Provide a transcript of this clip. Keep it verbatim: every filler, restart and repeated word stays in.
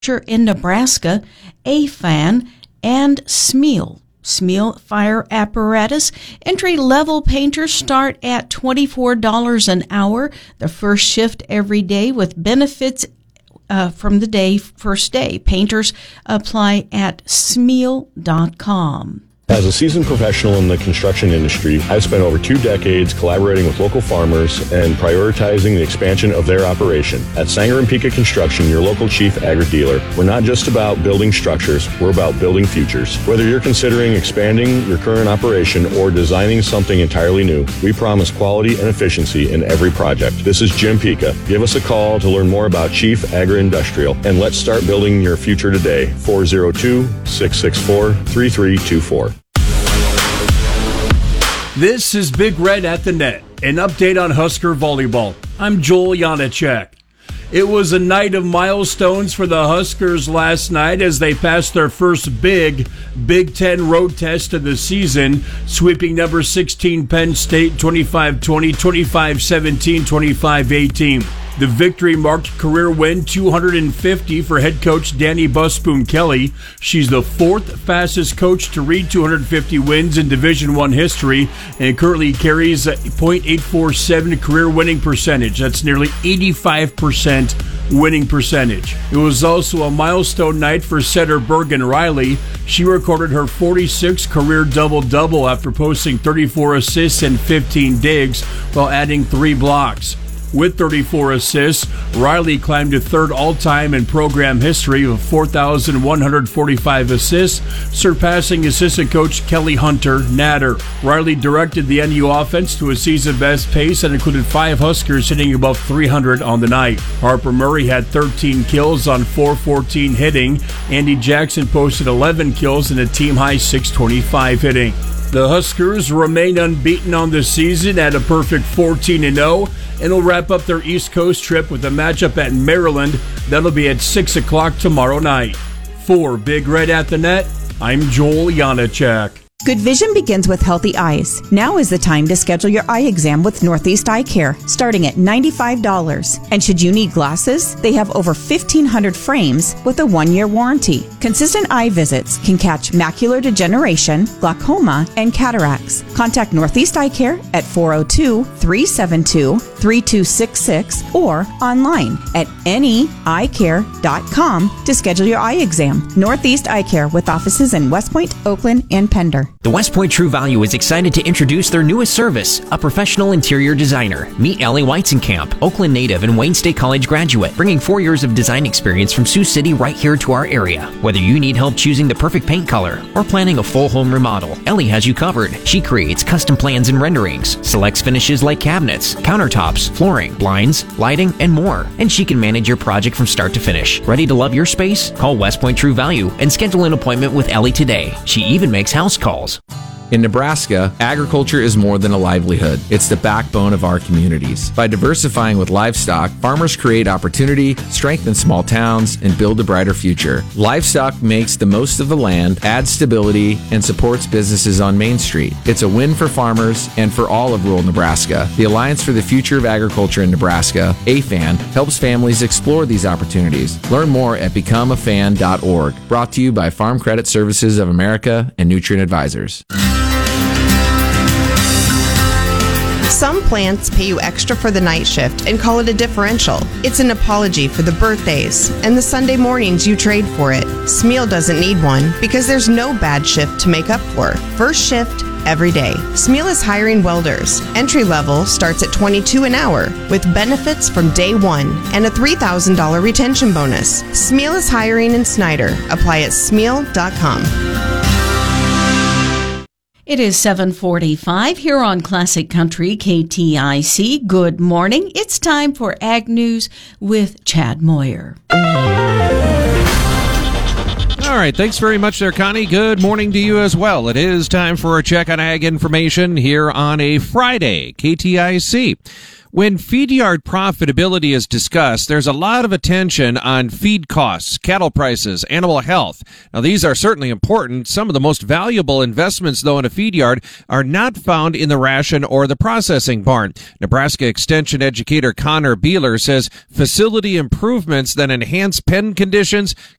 in Nebraska, A F A N, and Smil. Smil Fire Apparatus. Entry-level painters start at twenty-four dollars an hour, the first shift every day with benefits uh, from the day first day. Painters apply at smil dot com. As a seasoned professional in the construction industry, I've spent over two decades collaborating with local farmers and prioritizing the expansion of their operation. At Sanger and Pika Construction, your local chief agri-dealer, we're not just about building structures, we're about building futures. Whether you're considering expanding your current operation or designing something entirely new, we promise quality and efficiency in every project. This is Jim Pika. Give us a call to learn more about Chief Agri-Industrial, and let's start building your future today. four oh two, six six four, three three two four. This is Big Red at the Net, an update on Husker volleyball. I'm Joel Janacek. It was a night of milestones for the Huskers last night as they passed their first big Big Ten road test of the season, sweeping number sixteen Penn State twenty-five twenty, twenty-five seventeen, twenty-five eighteen. The victory marked career win two hundred fifty for head coach Danny Busboom Kelly. She's the fourth fastest coach to reach two hundred fifty wins in Division I history and currently carries a point eight four seven career winning percentage. That's nearly eighty-five percent winning percentage. It was also a milestone night for setter Bergen Riley. She recorded her forty-sixth career double-double after posting thirty-four assists and fifteen digs while adding three blocks. With thirty-four assists, Riley climbed to third all-time in program history with four thousand one hundred forty-five assists, surpassing assistant coach Kelly Hunter Natter. Riley directed the N U offense to a season-best pace that included five Huskers hitting above three hundred on the night. Harper Murray had thirteen kills on four fourteen hitting. Andy Jackson posted eleven kills and a team-high six twenty-five hitting. The Huskers remain unbeaten on the season at a perfect fourteen and oh and will wrap up their East Coast trip with a matchup at Maryland. That'll be at six o'clock tomorrow night. For Big Red at the Net, I'm Joel Janacek. Good vision begins with healthy eyes. Now is the time to schedule your eye exam with Northeast Eye Care, starting at ninety-five dollars. And should you need glasses, they have over fifteen hundred frames with a one-year warranty. Consistent eye visits can catch macular degeneration, glaucoma, and cataracts. Contact Northeast Eye Care at four oh two, three seven two, three two six six or online at N E eye care dot com to schedule your eye exam. Northeast Eye Care with offices in West Point, Oakland, and Pender. The West Point True Value is excited to introduce their newest service, a professional interior designer. Meet Ellie Weizenkamp, Oakland native and Wayne State College graduate, bringing four years of design experience from Sioux City right here to our area. Whether you need help choosing the perfect paint color or planning a full home remodel, Ellie has you covered. She creates custom plans and renderings, selects finishes like cabinets, countertops, flooring, blinds, lighting, and more. And she can manage your project from start to finish. Ready to love your space? Call West Point True Value and schedule an appointment with Ellie today. She even makes house calls. In Nebraska, agriculture is more than a livelihood. It's the backbone of our communities. By diversifying with livestock, farmers create opportunity, strengthen small towns, and build a brighter future. Livestock makes the most of the land, adds stability, and supports businesses on Main Street. It's a win for farmers and for all of rural Nebraska. The Alliance for the Future of Agriculture in Nebraska, A F A N, helps families explore these opportunities. Learn more at become a fan dot org. Brought to you by Farm Credit Services of America and Nutrient Advisors. Some plants pay you extra for the night shift and call it a differential. It's an apology for the birthdays and the Sunday mornings you trade for it. Smil doesn't need one because there's no bad shift to make up for. First shift, every day. Smil is hiring welders. Entry level starts at twenty-two dollars an hour with benefits from day one and a three thousand dollars retention bonus. Smil is hiring in Snyder. Apply at smil dot com. It is seven forty-five here on Classic Country K T I C. Good morning. It's time for Ag News with Chad Moyer. All right, thanks very much there, Connie. Good morning to you as well. It is time for a check on ag information here on a Friday, K T I C. When feed yard profitability is discussed, there's a lot of attention on feed costs, cattle prices, animal health. Now, these are certainly important. Some of the most valuable investments, though, in a feed yard are not found in the ration or the processing barn. Nebraska Extension educator Connor Beeler says facility improvements that enhance pen conditions